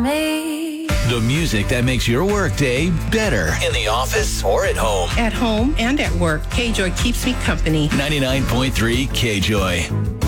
me. The music that makes your workday better in the office or at home. At home and at work, K-Joy keeps me company. 99.3 K-Joy.